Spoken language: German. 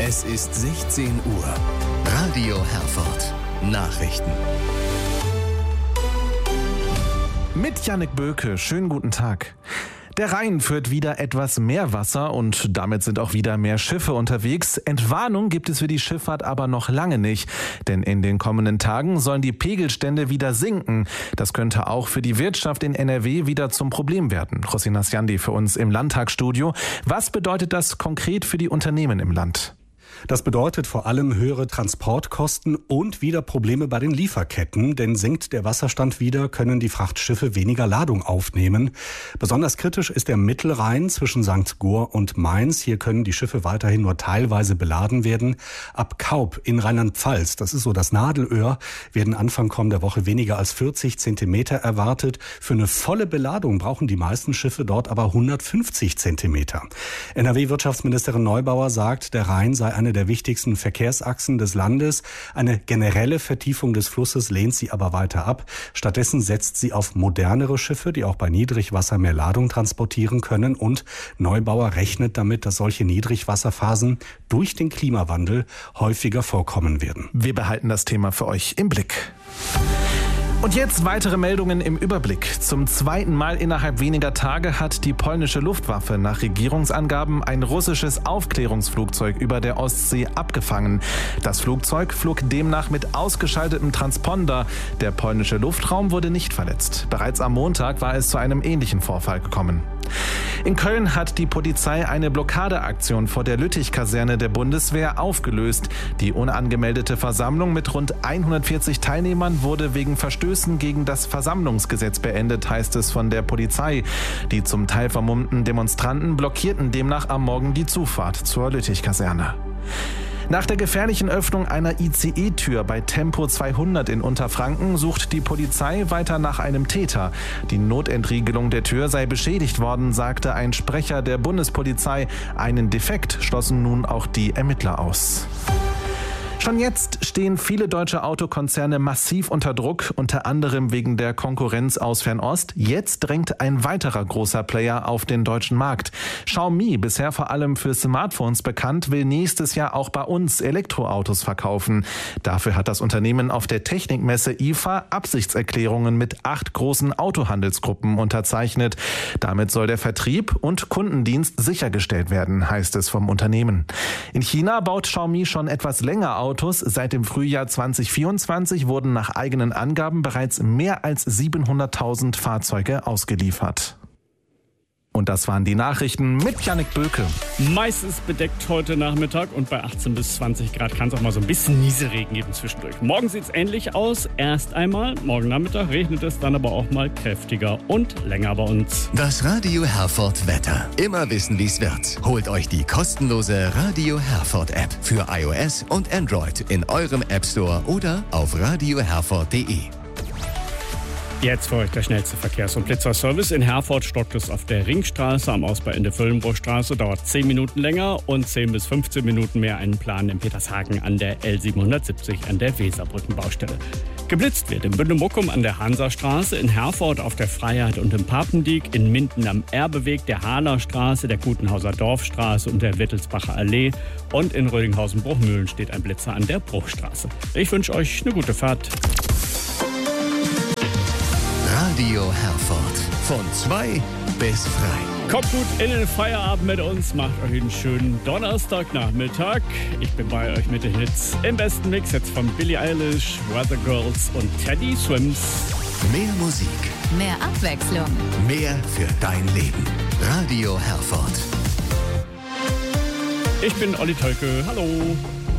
Es ist 16 Uhr. Radio Herford. Nachrichten. Mit Jannik Böke, schönen guten Tag. Der Rhein führt wieder etwas mehr Wasser und damit sind auch wieder mehr Schiffe unterwegs. Entwarnung gibt es für die Schifffahrt aber noch lange nicht, denn in den kommenden Tagen sollen die Pegelstände wieder sinken. Das könnte auch für die Wirtschaft in NRW wieder zum Problem werden. Rosina Sjandi für uns im Landtagsstudio. Was bedeutet das konkret für die Unternehmen im Land? Das bedeutet vor allem höhere Transportkosten und wieder Probleme bei den Lieferketten, denn sinkt der Wasserstand wieder, können die Frachtschiffe weniger Ladung aufnehmen. Besonders kritisch ist der Mittelrhein zwischen St. Goar und Mainz. Hier können die Schiffe weiterhin nur teilweise beladen werden. Ab Kaub in Rheinland-Pfalz, das ist so das Nadelöhr, werden Anfang kommender Woche weniger als 40 Zentimeter erwartet. Für eine volle Beladung brauchen die meisten Schiffe dort aber 150 Zentimeter. NRW-Wirtschaftsministerin Neubauer sagt, der Rhein sei eine der wichtigsten Verkehrsachsen des Landes. Eine generelle Vertiefung des Flusses lehnt sie aber weiter ab. Stattdessen setzt sie auf modernere Schiffe, die auch bei Niedrigwasser mehr Ladung transportieren können. Und Neubauer rechnet damit, dass solche Niedrigwasserphasen durch den Klimawandel häufiger vorkommen werden. Wir behalten das Thema für euch im Blick. Und jetzt weitere Meldungen im Überblick. Zum zweiten Mal innerhalb weniger Tage hat die polnische Luftwaffe nach Regierungsangaben ein russisches Aufklärungsflugzeug über der Ostsee abgefangen. Das Flugzeug flog demnach mit ausgeschaltetem Transponder. Der polnische Luftraum wurde nicht verletzt. Bereits am Montag war es zu einem ähnlichen Vorfall gekommen. In Köln hat die Polizei eine Blockadeaktion vor der Lüttich-Kaserne der Bundeswehr aufgelöst. Die unangemeldete Versammlung mit rund 140 Teilnehmern wurde wegen Verstößen gegen das Versammlungsgesetz beendet, heißt es von der Polizei. Die zum Teil vermummten Demonstranten blockierten demnach am Morgen die Zufahrt zur Lüttich-Kaserne. Nach der gefährlichen Öffnung einer ICE-Tür bei Tempo 200 in Unterfranken sucht die Polizei weiter nach einem Täter. Die Notentriegelung der Tür sei beschädigt worden, sagte ein Sprecher der Bundespolizei. Einen Defekt schlossen nun auch die Ermittler aus. Schon jetzt stehen viele deutsche Autokonzerne massiv unter Druck, unter anderem wegen der Konkurrenz aus Fernost. Jetzt drängt ein weiterer großer Player auf den deutschen Markt. Xiaomi, bisher vor allem für Smartphones bekannt, will nächstes Jahr auch bei uns Elektroautos verkaufen. Dafür hat das Unternehmen auf der Technikmesse IFA Absichtserklärungen mit 8 großen Autohandelsgruppen unterzeichnet. Damit soll der Vertrieb und Kundendienst sichergestellt werden, heißt es vom Unternehmen. In China baut Xiaomi schon etwas länger Autos. Seit dem Frühjahr 2024 wurden nach eigenen Angaben bereits mehr als 700.000 Fahrzeuge ausgeliefert. Und das waren die Nachrichten mit Jannik Böke. Meistens bedeckt heute Nachmittag und bei 18 bis 20 Grad kann es auch mal so ein bisschen Nieselregen geben zwischendurch. Morgen sieht es ähnlich aus. Erst einmal, morgen Nachmittag regnet es dann aber auch mal kräftiger und länger bei uns. Das Radio Herford Wetter. Immer wissen, wie es wird. Holt euch die kostenlose Radio Herford App für iOS und Android in eurem App Store oder auf radioherford.de. Jetzt für euch der schnellste Verkehrs- und Blitzerservice. In Herford stockt es auf der Ringstraße am Ausbauende Völlenbruchstraße. Dauert 10 Minuten länger und 10 bis 15 Minuten mehr einen Plan in Petershagen an der L770 an der Weserbrückenbaustelle. Geblitzt wird in Bündemuckum an der Hansastraße, in Herford auf der Freiheit und im Papendiek, in Minden am Erbeweg, der Hahlerstraße, der Gutenhauser Dorfstraße und der Wittelsbacher Allee und in Rödinghausen-Bruchmühlen steht ein Blitzer an der Bruchstraße. Ich wünsche euch eine gute Fahrt. Radio Herford. Von 2 bis 3. Kommt gut in den Feierabend mit uns. Macht euch einen schönen Donnerstagnachmittag. Ich bin bei euch mit den Hits im besten Mix jetzt von Billie Eilish, Weather Girls und Teddy Swims. Mehr Musik. Mehr Abwechslung. Mehr für dein Leben. Radio Herford. Ich bin Olli Tölke. Hallo.